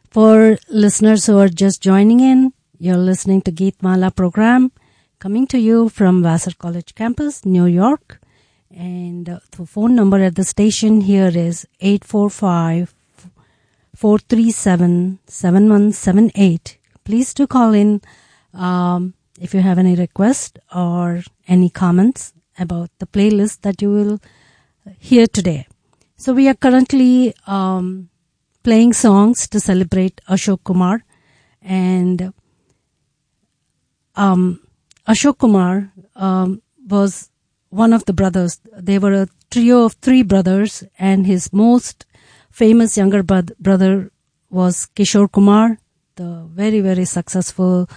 For listeners who are just joining in, you're listening to Geet Mala program coming to you from Vassar College campus, New York. And the phone number at the station here is 845-437-7178. Please do call in if you have any requests or any comments about the playlist that you will hear today. So we are currently playing songs to celebrate Ashok Kumar. And Ashok Kumar was one of the brothers. They were a trio of three brothers, and his most famous younger brother was Kishore Kumar, the very, very successful